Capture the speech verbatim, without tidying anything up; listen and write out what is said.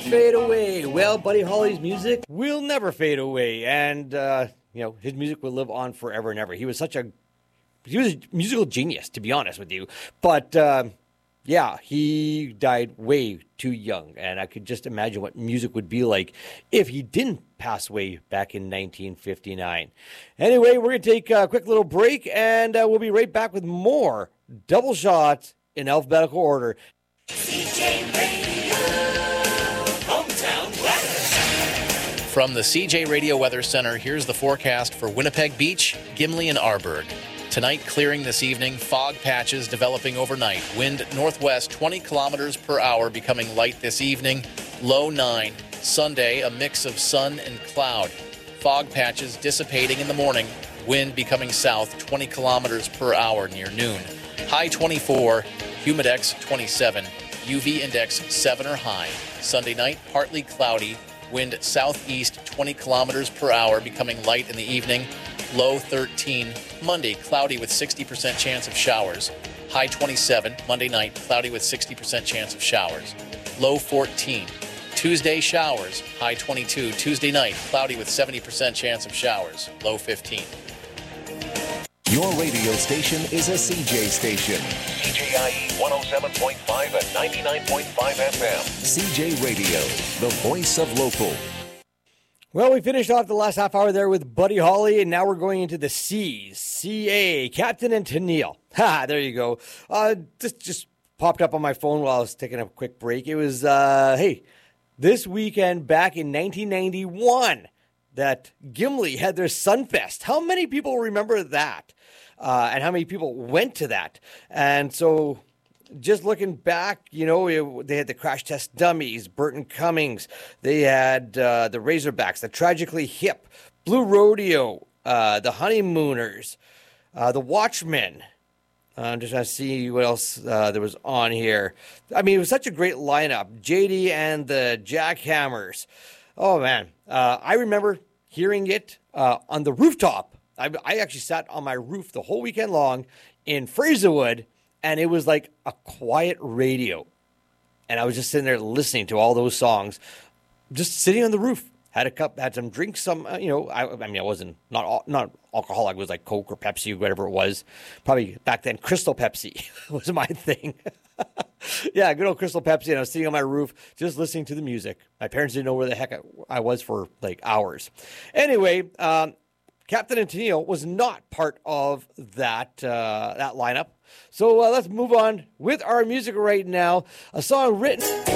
fade away. Well, Buddy Holly's music will never fade away. And, uh, you know, his music will live on forever and ever. He was such a, he was a musical genius, to be honest with you. But, uh, yeah, he died way too young. And I could just imagine what music would be like if he didn't pass away back in nineteen fifty-nine. Anyway, we're going to take a quick little break, and uh, we'll be right back with more Double Shots in alphabetical order. C J Radio, hometown weather. From the C J Radio Weather Center, here's the forecast for Winnipeg Beach, Gimli, and Arborg. Tonight, clearing this evening, fog patches developing overnight. Wind northwest twenty kilometers per hour, becoming light this evening, low nine. Sunday, a mix of sun and cloud. Fog patches dissipating in the morning. Wind becoming south twenty kilometers per hour near noon. High twenty-four, humidex twenty-seven, U V index seven or high. Sunday night, partly cloudy. Wind southeast twenty kilometers per hour, becoming light in the evening. Low thirteen. Monday, cloudy with sixty percent chance of showers. High twenty-seven. Monday night, cloudy with sixty percent chance of showers. Low fourteen. Tuesday, showers. High twenty-two. Tuesday night, cloudy with seventy percent chance of showers. Low fifteen. Your radio station is a C J station. C J I E one oh seven point five and ninety-nine point five F M. C J Radio, the voice of local. Well, we finished off the last half hour there with Buddy Holly, and now we're going into the C's. C A, Captain and Tennille. Ha, there you go. Uh, this just popped up on my phone while I was taking a quick break. It was, uh, hey, this weekend back in nineteen ninety-one that Gimli had their Sunfest. How many people remember that? Uh, and how many people went to that? And so just looking back, you know, it, they had the Crash Test Dummies, Burton Cummings. They had uh, the Razorbacks, the Tragically Hip, Blue Rodeo, uh, the Honeymooners, uh, the Watchmen. Uh, I'm just trying to see what else uh, there was on here. I mean, it was such a great lineup. J D and the Jackhammers. Oh, man. Uh, I remember hearing it uh, on the rooftop. I, I actually sat on my roof the whole weekend long in Fraserwood, and it was like a quiet radio. And I was just sitting there listening to all those songs, just sitting on the roof. Had a cup, had some drinks, some, uh, you know, I, I mean, I wasn't, not not alcoholic. It was like Coke or Pepsi, whatever it was. Probably back then, Crystal Pepsi was my thing. Yeah, good old Crystal Pepsi. And I was sitting on my roof just listening to the music. My parents didn't know where the heck I, I was for like hours. Anyway, um, Captain and Tennille was not part of that uh, that lineup. So uh, let's move on with our music right now. A song written